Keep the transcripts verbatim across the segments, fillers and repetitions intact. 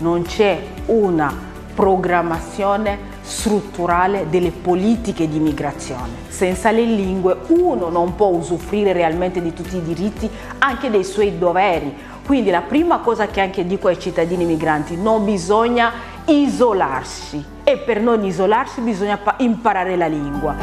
non c'è una programmazione strutturale delle politiche di migrazione. Senza le lingue uno non può usufruire realmente di tutti i diritti, anche dei suoi doveri. Quindi la prima cosa che anche dico ai cittadini migranti: non bisogna isolarsi, e per non isolarsi bisogna imparare la lingua.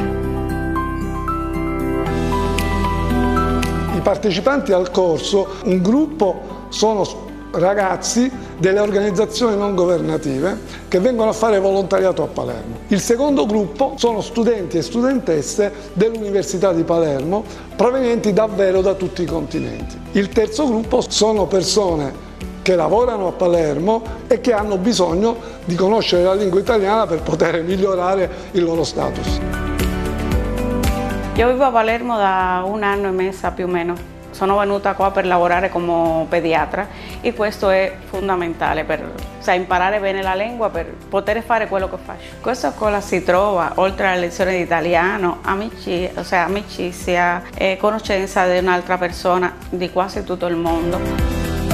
I partecipanti al corso, un gruppo, sono ragazzi delle organizzazioni non governative che vengono a fare volontariato a Palermo. Il secondo gruppo sono studenti e studentesse dell'Università di Palermo, provenienti davvero da tutti i continenti. Il terzo gruppo sono persone che lavorano a Palermo e che hanno bisogno di conoscere la lingua italiana per poter migliorare il loro status. Io vivo a Palermo da un anno e mezzo più o meno. Sono venuta qua per lavorare come pediatra e questo è fondamentale per cioè, imparare bene la lingua per poter fare quello che faccio. Questa scuola si trova, oltre alle lezioni di italiano, amici, o sea, amicizia e conoscenza di un'altra persona di quasi tutto il mondo.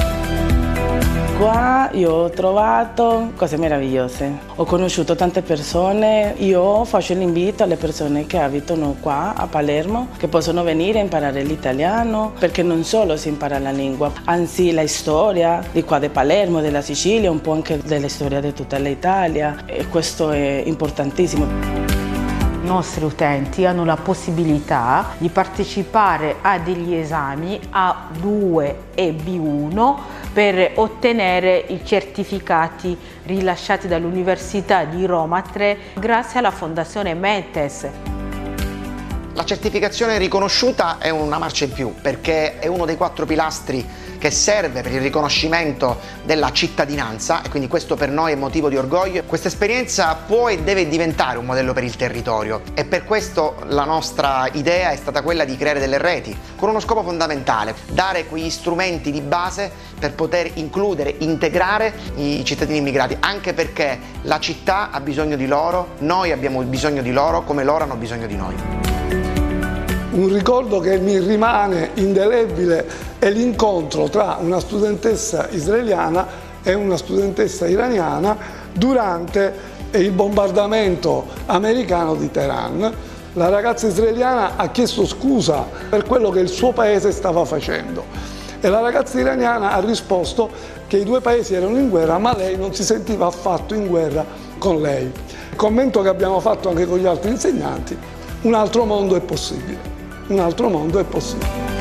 Qua io ho trovato cose meravigliose, ho conosciuto tante persone, io faccio l'invito alle persone che abitano qua a Palermo che possono venire a imparare l'italiano, perché non solo si impara la lingua, anzi la storia di qua di Palermo, della Sicilia, un po' anche della storia di tutta l'Italia, e questo è importantissimo. I nostri utenti hanno la possibilità di partecipare a degli esami A due e B uno per ottenere i certificati rilasciati dall'Università di Roma tre grazie alla Fondazione METES. La certificazione riconosciuta è una marcia in più perché è uno dei quattro pilastri che serve per il riconoscimento della cittadinanza e quindi questo per noi è motivo di orgoglio. Questa esperienza può e deve diventare un modello per il territorio e per questo la nostra idea è stata quella di creare delle reti con uno scopo fondamentale: dare quegli strumenti di base per poter includere, integrare i cittadini immigrati, anche perché la città ha bisogno di loro, noi abbiamo bisogno di loro come loro hanno bisogno di noi. Un ricordo che mi rimane indelebile è l'incontro tra una studentessa israeliana e una studentessa iraniana durante il bombardamento americano di Teheran. La ragazza israeliana ha chiesto scusa per quello che il suo paese stava facendo e la ragazza iraniana ha risposto che i due paesi erano in guerra, ma lei non si sentiva affatto in guerra con lei. Il commento che abbiamo fatto anche con gli altri insegnanti: un altro mondo è possibile. Un altro mondo è possibile.